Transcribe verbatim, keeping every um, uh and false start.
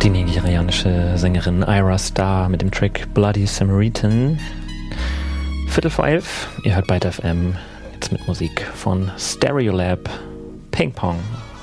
Die nigerianische Sängerin Ira Star mit dem Track Bloody Samaritan. Viertel vor elf, ihr hört Byte F M, jetzt mit Musik von Stereolab, Ping Pong.